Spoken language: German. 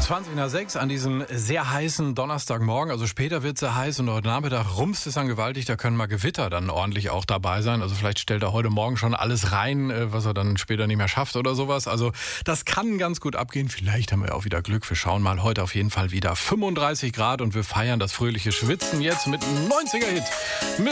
20:20 an diesem sehr heißen Donnerstagmorgen. Also später wird es sehr heiß und heute Nachmittag rumst es dann gewaltig. Da können mal Gewitter dann ordentlich auch dabei sein. Also vielleicht stellt er heute Morgen schon alles rein, was er dann später nicht mehr schafft oder sowas. Also das kann ganz gut abgehen. Vielleicht haben wir auch wieder Glück. Wir schauen mal, heute auf jeden Fall wieder 35 Grad und wir feiern das fröhliche Schwitzen jetzt mit einem 90er-Hit.